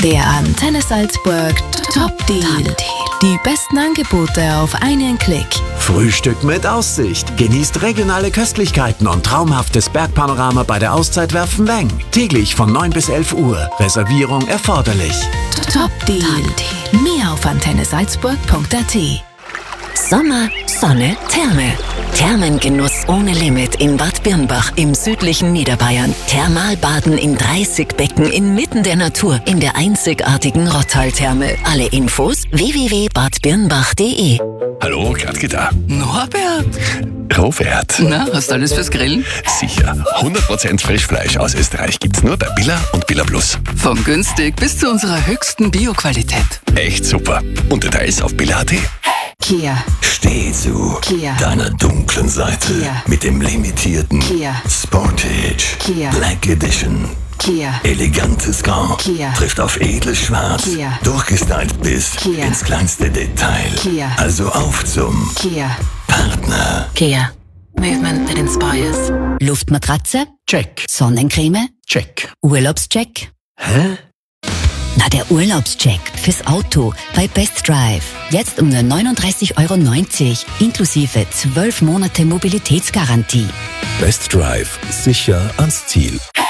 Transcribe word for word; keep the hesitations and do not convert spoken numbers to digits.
Der Antenne Salzburg Top-Deal. Die besten Angebote auf einen Klick. Frühstück mit Aussicht. Genießt regionale Köstlichkeiten und traumhaftes Bergpanorama bei der Auszeit Werfenweng. Täglich von neun bis elf Uhr. Reservierung erforderlich. Top-Deal. Mehr auf antenne salzburg punkt a t. Sommer, Sonne, Therme. Thermengenuss ohne Limit in Bad Birnbach im südlichen Niederbayern. Thermalbaden in dreißig Becken inmitten der Natur in der einzigartigen Rottal-Therme. Alle Infos w w w punkt bad birnbach punkt d e. Hallo, Gradke da. Norbert! Robert. Na, hast du alles fürs Grillen? Sicher. hundert Prozent Frischfleisch aus Österreich gibt's nur bei Billa und Billa Plus. Vom günstig bis zu unserer höchsten Bio-Qualität. Echt super. Und Details auf billa punkt a t. Kia. Steh zu Kia. deiner dunklen Seite Kia. mit dem limitierten Kia. Sportage Kia. Black Edition. Kia. Elegantes Grau Kia. trifft auf edles Schwarz, Kia. durchgestylt bis Kia. ins kleinste Detail. Kia. Also auf zum Kia. Partner. Kia. Movement that inspires. Luftmatratze? Check. Sonnencreme? Check. Urlaubscheck? Hä? Na, der Urlaubscheck fürs Auto bei Best Drive. Jetzt um nur neununddreißig Euro neunzig inklusive zwölf Monate Mobilitätsgarantie. Best Drive. Sicher ans Ziel.